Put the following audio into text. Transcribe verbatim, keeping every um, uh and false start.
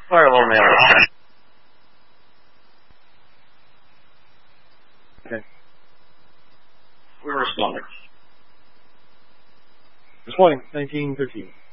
Fire a little mail. Okay. We're responding. Responding. nineteen thirteen.